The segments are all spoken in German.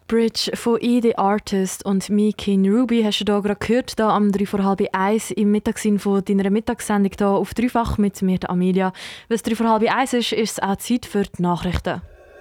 Bridge von «The Artist» und «Me King Ruby» hast du hier gerade gehört, hier am 1:03 im Mittagssinn von deiner Mittagssendung hier auf Dreifach mit mir, der Amelia. Weil es 1:03 ist, ist es auch Zeit für die Nachrichten.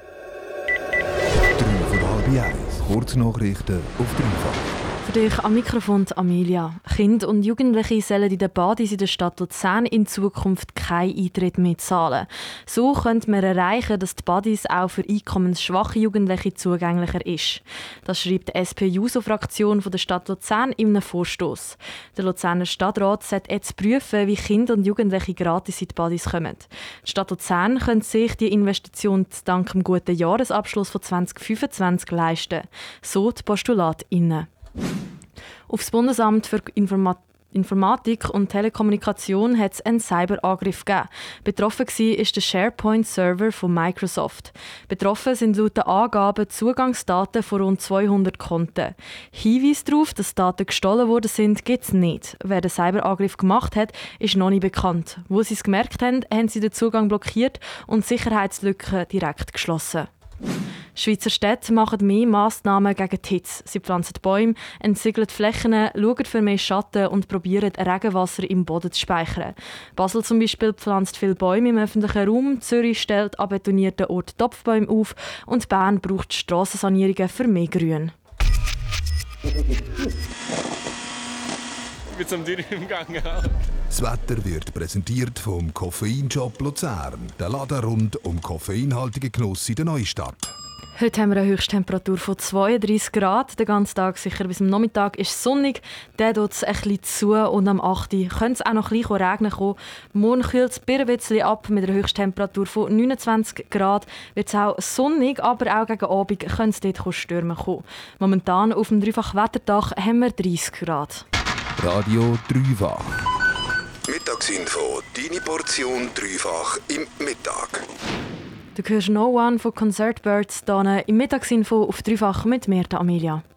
1:03, Kurznachrichten auf Dreifach. Für dich am Mikrofon die Amelia. Kinder und Jugendliche sollen in den Badis in der Stadt Luzern in Zukunft keinen Eintritt mehr zahlen. So könnte man erreichen, dass die Badis auch für einkommensschwache Jugendliche zugänglicher ist. Das schreibt die SP-JUSO-Fraktion der Stadt Luzern in einem Vorstoss. Der Luzerner Stadtrat sollte jetzt prüfen, wie Kinder und Jugendliche gratis in die Badis kommen. Die Stadt Luzern könnte sich die Investition dank dem guten Jahresabschluss von 2025 leisten. So die PostulatInnen. Auf das Bundesamt für Informatik und Telekommunikation hat es einen Cyberangriff gegeben. Betroffen war der SharePoint-Server von Microsoft. Betroffen sind laut den Angaben Zugangsdaten von rund 200 Konten. Hinweise darauf, dass Daten gestohlen worden sind, gibt es nicht. Wer den Cyberangriff gemacht hat, ist noch nicht bekannt. Wo sie es gemerkt haben, haben sie den Zugang blockiert und die Sicherheitslücken direkt geschlossen. Schweizer Städte machen mehr Massnahmen gegen die Hitze. Sie pflanzen Bäume, entsiegeln Flächen, schauen für mehr Schatten und probieren, Regenwasser im Boden zu speichern. Basel zum Beispiel pflanzt viele Bäume im öffentlichen Raum, Zürich stellt an betonierten Orten Topfbäume auf und Bern braucht Strassensanierungen für mehr Grün. Mit so einem Tier im Gang. Das Wetter wird präsentiert vom Koffeinshop Luzern. Der Laden rund um koffeinhaltigen Genuss in der Neustadt. Heute haben wir eine Höchsttemperatur von 32 Grad. Den ganzen Tag, sicher bis am Nachmittag, ist es sonnig. Dann tut es ein bisschen zu und am 8. könnte es auch noch ein bisschen regnen kommen. Morgen kühlt es ein bisschen ab mit einer Höchsttemperatur von 29 Grad. Wird es auch sonnig, aber auch gegen Abend können es dort Stürme kommen. Momentan auf dem Dreifach-Wetterdach haben wir 30 Grad. Radio Dreifach. Mittagsinfo, deine Portion Dreifach im Mittag. Du hörst «No One» von Concertbirds hier im Mittagsinfo auf Dreifach mit mir, der Amelia.